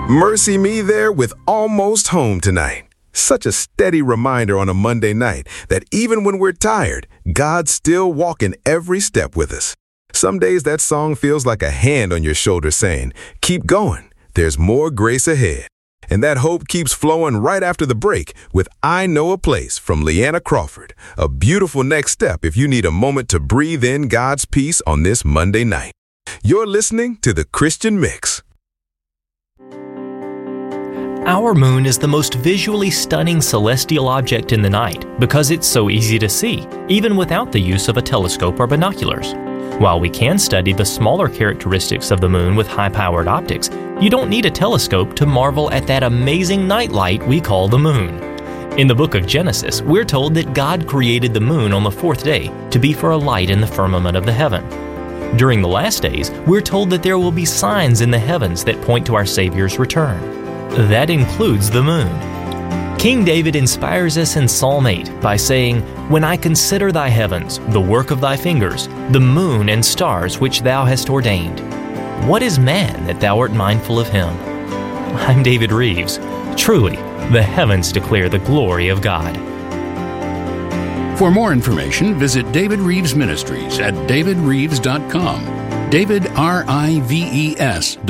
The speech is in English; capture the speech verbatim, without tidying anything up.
Mercy me there with Almost Home tonight. Such a steady reminder on a Monday night that even when we're tired, God's still walking every step with us. Some days that song feels like a hand on your shoulder saying, keep going, there's more grace ahead. And that hope keeps flowing right after the break with I Know a Place from Leanna Crawford. A beautiful next step if you need a moment to breathe in God's peace on this Monday night. You're listening to The Christian Mix. Our moon is the most visually stunning celestial object in the night because it's so easy to see, even without the use of a telescope or binoculars. While we can study the smaller characteristics of the moon with high-powered optics, you don't need a telescope to marvel at that amazing nightlight we call the moon. In the book of Genesis, we're told that God created the moon on the fourth day to be for a light in the firmament of the heaven. During the last days, we're told that there will be signs in the heavens that point to our Savior's return. That includes the moon. King David inspires us in Psalm eight by saying, "When I consider thy heavens, the work of thy fingers, the moon and stars which thou hast ordained. What is man that thou art mindful of him?" I'm David Reeves. Truly, the heavens declare the glory of God. For more information, visit David Reeves Ministries at david reeves dot com. David, R I V E S